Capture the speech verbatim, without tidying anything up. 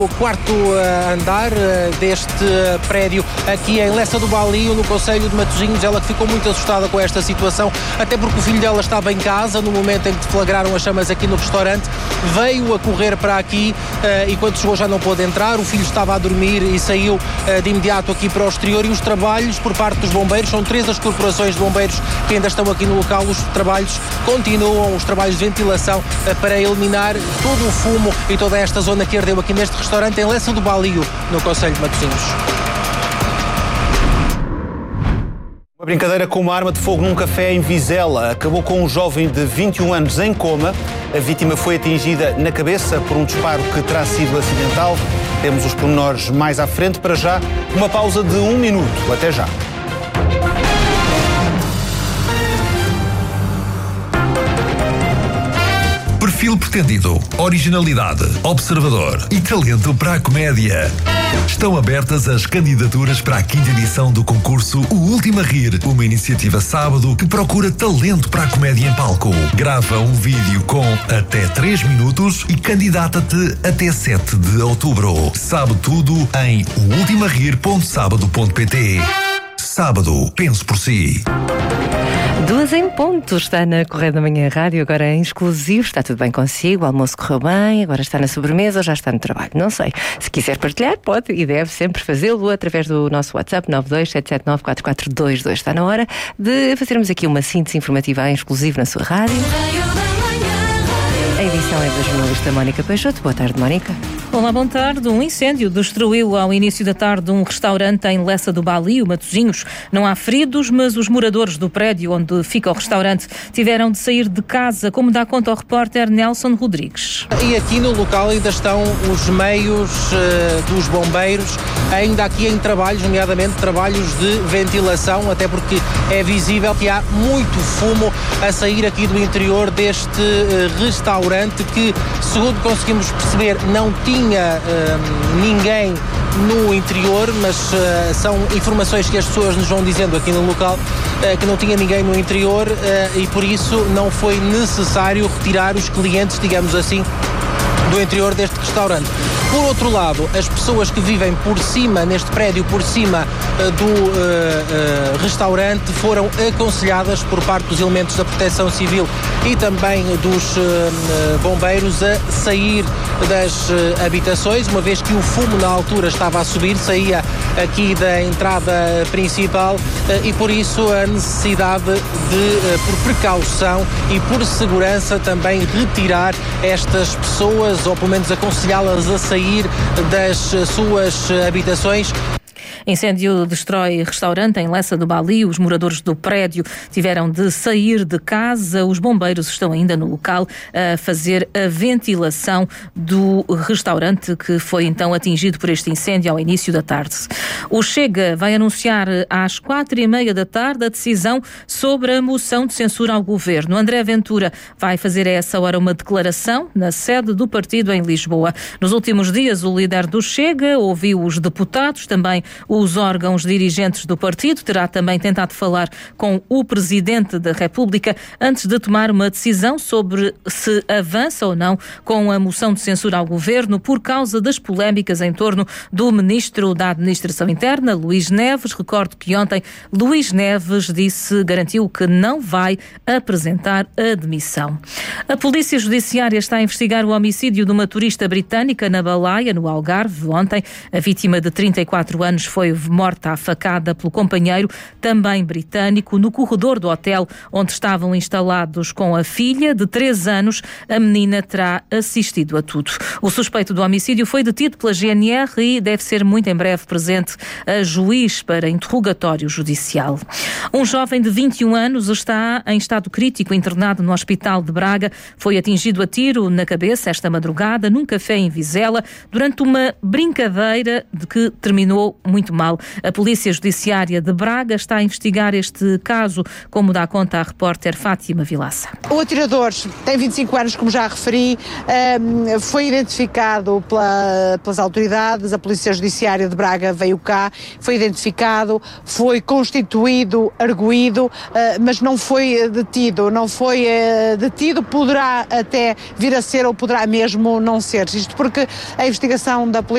O quarto uh, andar uh, deste uh, prédio aqui em Lessa do Balio, no concelho de Matosinhos, ela que ficou muito assustada com esta situação, até porque o filho dela estava em casa no momento em que deflagraram as chamas aqui no restaurante, veio a correr para aqui uh, e quando chegou já não pôde entrar, o filho estava a dormir e saiu uh, de imediato aqui para o exterior. E os trabalhos por parte dos bombeiros, são três as corporações de bombeiros que ainda estão aqui no local, os trabalhos continuam, os trabalhos de ventilação uh, para eliminar todo o fumo e toda esta zona que ardeu aqui neste restaurante restaurante em Lessa do Balio, no concelho de Matosinhos. Uma brincadeira com uma arma de fogo num café em Vizela acabou com um jovem de vinte e um anos em coma. A vítima foi atingida na cabeça por um disparo que terá sido acidental. Temos os pormenores mais à frente. Para já, uma pausa de um minuto. Até já. Perfil pretendido, originalidade, observador e talento para a comédia. Estão abertas as candidaturas para a quinta edição do concurso O Último a Rir, uma iniciativa sábado que procura talento para a comédia em palco. Grava um vídeo com até três minutos e candidata-te até sete de outubro. Sabe tudo em o ultima rir ponto sábado ponto pt. Sábado, pense por si. Duas em ponto, está na Correio da Manhã Rádio, agora em exclusivo. Está tudo bem consigo, o almoço correu bem, agora está na sobremesa ou já está no trabalho? Não sei. Se quiser partilhar, pode e deve sempre fazê-lo através do nosso WhatsApp nove dois sete sete nove quatro quatro dois dois. Está na hora de fazermos aqui uma síntese informativa em exclusivo na sua rádio. A edição é da jornalista Mónica Peixoto. Boa tarde, Mónica. Olá, boa tarde. Um incêndio destruiu ao início da tarde um restaurante em Lessa do Balio, Matosinhos. Não há feridos, mas os moradores do prédio onde fica o restaurante tiveram de sair de casa, como dá conta ao repórter Nelson Rodrigues. E aqui no local ainda estão os meios uh, dos bombeiros, ainda aqui em trabalhos, nomeadamente trabalhos de ventilação, até porque é visível que há muito fumo a sair aqui do interior deste uh, restaurante que, segundo conseguimos perceber, não tinha uh, ninguém no interior, mas uh, são informações que as pessoas nos vão dizendo aqui no local, uh, que não tinha ninguém no interior uh, e por isso não foi necessário retirar os clientes, digamos assim, do interior deste restaurante. Por outro lado, as pessoas que vivem por cima, neste prédio, por cima uh, do uh, uh, restaurante, foram aconselhadas por parte dos elementos da Proteção Civil e também dos uh, uh, bombeiros a sair das uh, habitações, uma vez que o fumo na altura estava a subir, saía aqui da entrada principal uh, e por isso a necessidade de, uh, por precaução e por segurança, também retirar estas pessoas, ou pelo menos aconselhá-las a sair das suas habitações. Incêndio destrói restaurante em Lessa do Balio. Os moradores do prédio tiveram de sair de casa. Os bombeiros estão ainda no local a fazer a ventilação do restaurante que foi então atingido por este incêndio ao início da tarde. O Chega vai anunciar às quatro e meia da tarde a decisão sobre a moção de censura ao governo. André Ventura vai fazer a essa hora uma declaração na sede do partido em Lisboa. Nos últimos dias, o líder do Chega ouviu os deputados, também os órgãos dirigentes do partido, terá também tentado falar com o Presidente da República antes de tomar uma decisão sobre se avança ou não com a moção de censura ao governo por causa das polémicas em torno do Ministro da Administração Interna, Luís Neves. Recordo que ontem Luís Neves disse, garantiu que não vai apresentar a demissão. A Polícia Judiciária está a investigar o homicídio de uma turista britânica na Balaia, no Algarve. Ontem, a vítima de trinta e quatro anos foi morta à facada pelo companheiro, também britânico, no corredor do hotel onde estavam instalados com a filha de três anos. A menina terá assistido a tudo. O suspeito do homicídio foi detido pela G N R e deve ser muito em breve presente a juiz para interrogatório judicial. Um jovem de vinte e um anos está em estado crítico, internado no Hospital de Braga. Foi atingido a tiro na cabeça esta madrugada num café em Vizela durante uma brincadeira de que terminou muito mal. A Polícia Judiciária de Braga está a investigar este caso, como dá conta a repórter Fátima Vilaça. O atirador tem vinte e cinco anos, como já referi, foi identificado pela, pelas autoridades. A Polícia Judiciária de Braga veio cá, foi identificado, foi constituído, arguído, mas não foi detido. Não foi detido, poderá até vir a ser ou poderá mesmo não ser. Isto porque a investigação da Polícia